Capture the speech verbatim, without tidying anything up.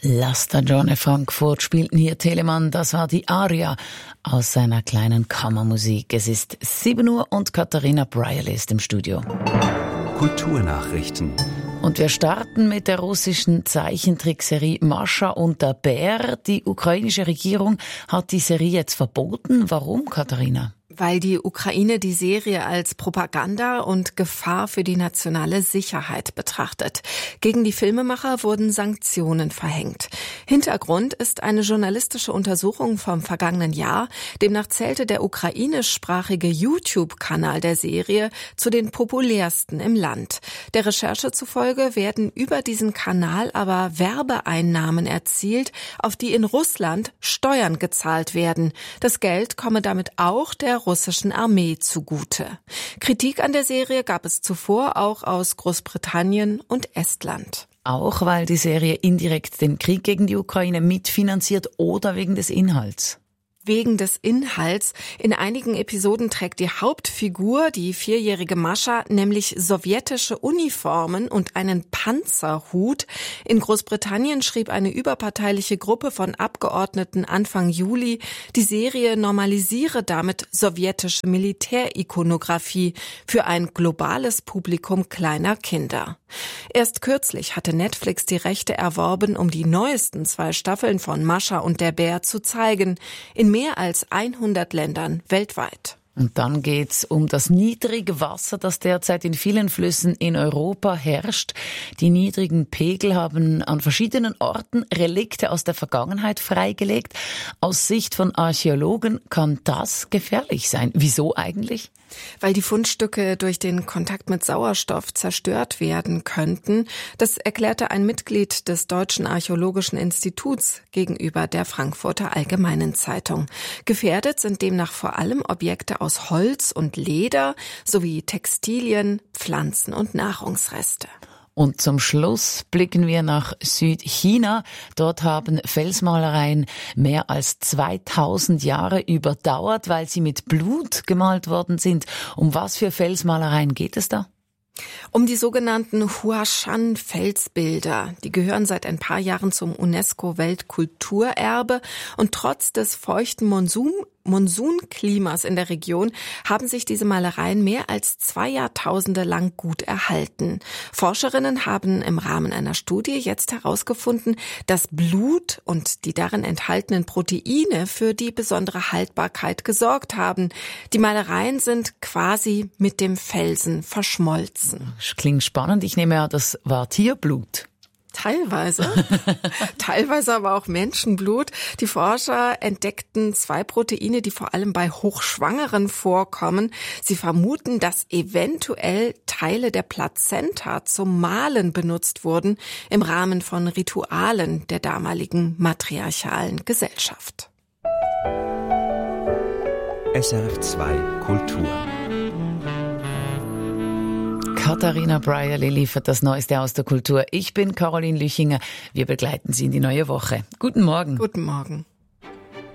La Stagione Frankfurt spielten hier Telemann. Das war die Aria aus seiner kleinen Kammermusik. Es ist sieben Uhr und Katharina Brierley ist im Studio. Kulturnachrichten. Und wir starten mit der russischen Zeichentrickserie Mascha und der Bär. Die ukrainische Regierung hat die Serie jetzt verboten. Warum, Katharina? Weil die Ukraine die Serie als Propaganda und Gefahr für die nationale Sicherheit betrachtet. Gegen die Filmemacher wurden Sanktionen verhängt. Hintergrund ist eine journalistische Untersuchung vom vergangenen Jahr. Demnach zählte der ukrainischsprachige YouTube-Kanal der Serie zu den populärsten im Land. Der Recherche zufolge werden über diesen Kanal aber Werbeeinnahmen erzielt, auf die in Russland Steuern gezahlt werden. Das Geld komme damit auch der russischen Armee zugute. Kritik an der Serie gab es zuvor auch aus Großbritannien und Estland. Auch weil die Serie indirekt den Krieg gegen die Ukraine mitfinanziert oder wegen des Inhalts? Wegen des Inhalts. In einigen Episoden trägt die Hauptfigur, die vierjährige Mascha, nämlich sowjetische Uniformen und einen Panzerhut. In Großbritannien schrieb eine überparteiliche Gruppe von Abgeordneten Anfang Juli, die Serie normalisiere damit sowjetische Militärikonographie für ein globales Publikum kleiner Kinder. Erst kürzlich hatte Netflix die Rechte erworben, um die neuesten zwei Staffeln von Mascha und der Bär zu zeigen. In mehr als hundert Ländern weltweit. Und dann geht's um das niedrige Wasser, das derzeit in vielen Flüssen in Europa herrscht. Die niedrigen Pegel haben an verschiedenen Orten Relikte aus der Vergangenheit freigelegt. Aus Sicht von Archäologen kann das gefährlich sein. Wieso eigentlich? Weil die Fundstücke durch den Kontakt mit Sauerstoff zerstört werden könnten. Das erklärte ein Mitglied des Deutschen Archäologischen Instituts gegenüber der Frankfurter Allgemeinen Zeitung. Gefährdet sind demnach vor allem Objekte aus Holz und Leder sowie Textilien, Pflanzen und Nahrungsreste. Und zum Schluss blicken wir nach Südchina. Dort haben Felsmalereien mehr als zweitausend Jahre überdauert, weil sie mit Blut gemalt worden sind. Um was für Felsmalereien geht es da? Um die sogenannten Huashan-Felsbilder. Die gehören seit ein paar Jahren zum UNESCO-Weltkulturerbe und trotz des feuchten Monsun Monsunklimas in der Region haben sich diese Malereien mehr als zwei Jahrtausende lang gut erhalten. Forscherinnen haben im Rahmen einer Studie jetzt herausgefunden, dass Blut und die darin enthaltenen Proteine für die besondere Haltbarkeit gesorgt haben. Die Malereien sind quasi mit dem Felsen verschmolzen. Das klingt spannend. Ich nehme an, das war Tierblut. Teilweise, teilweise aber auch Menschenblut. Die Forscher entdeckten zwei Proteine, die vor allem bei Hochschwangeren vorkommen. Sie vermuten, dass eventuell Teile der Plazenta zum Malen benutzt wurden im Rahmen von Ritualen der damaligen matriarchalen Gesellschaft. S R F zwei Kultur. Katharina Brierley liefert das Neueste aus der Kultur. Ich bin Caroline Lüchinger. Wir begleiten Sie in die neue Woche. Guten Morgen. Guten Morgen.